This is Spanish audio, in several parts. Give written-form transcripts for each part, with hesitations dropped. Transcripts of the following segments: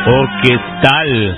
Orquestal.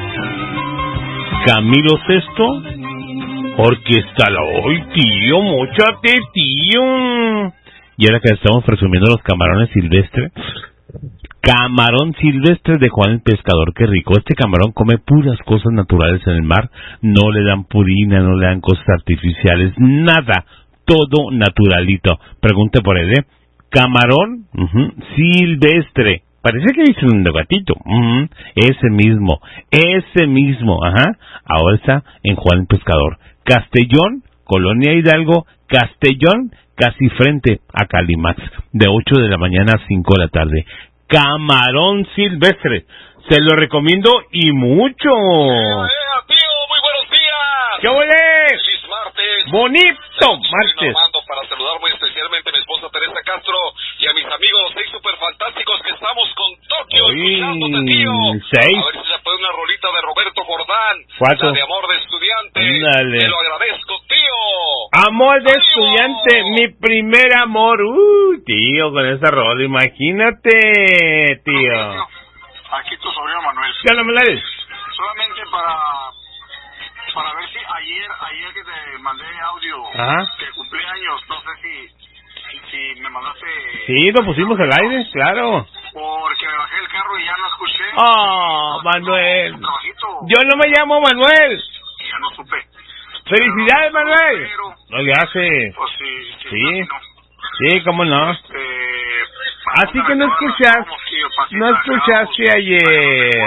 Camilo Sesto, Orquestal. ¡Ay, tío, móchate, tío! Y ahora que estamos presumiendo los camarones silvestres. Camarón silvestre de Juan el Pescador, qué rico. Este camarón come puras cosas naturales en el mar. No le dan purina, no le dan cosas artificiales, nada. Todo naturalito. Pregunte por él, ¿eh? Camarón silvestre. Parece que dice un gatito. Ese mismo, ajá. Ahora está en Juan el Pescador. Castellón, Colonia Hidalgo, Castellón, casi frente a Calimax, de 8 de la mañana a 5 de la tarde. Camarón silvestre, se lo recomiendo y mucho. Tío, muy buenos días. ¿Qué huele? Feliz martes. Bonito martes. Para saludar muy especialmente a mi esposa Teresa Castro y a mis amigos 6 super fantásticos que estamos con Tokio escuchándote, tío. 6. A ver si se puede una rolita de Roberto Jordán. 4. La de Amor de Estudiante. Dale. Te lo agradezco, tío. Amor de Estudiante, mi primer amor. Tío, con esa rola, imagínate, tío. Aquí tu sobrino Manuel. ¿Qué no me la des? Solamente para ver si ayer que te mandé audio de cumpleaños, no sé si me mandaste... Sí, lo pusimos al aire, claro. Porque me bajé el carro y ya no escuché. Manuel. Yo no me llamo Manuel. Ya no supe. ¡Felicidades, Manuel! No le hace. Pues sí. Sí, cómo no. Así que no escuchaste ayer.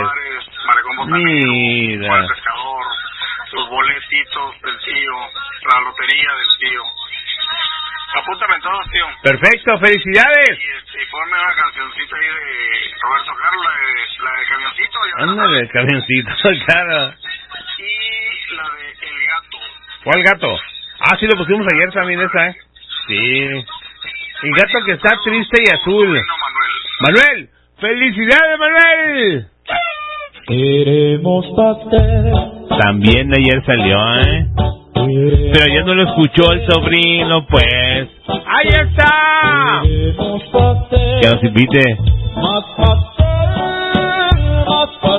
Mira. Los boletitos del tío, la lotería del tío. Apúntame todos, tío. Perfecto, felicidades. Y ponme una cancioncita ahí de Roberto Carlos, la de Camioncito. Ándale, el Camioncito, claro. Y la de El Gato. ¿Cuál gato? Sí, lo pusimos ayer también esa, ¿eh? Sí. El gato que está triste y azul. Manuel, felicidades, Manuel. Queremos pastel. También ayer salió, ¿eh? Pero ya no lo escuchó el sobrino, pues. ¡Ahí está! Que nos invite. Más pastel,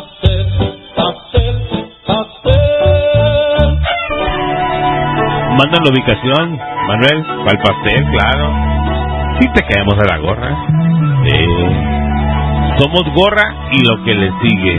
pastel. Manda la ubicación, Manuel, para el pastel, claro. Sí te caemos a la gorra. Somos gorra y lo que le sigue.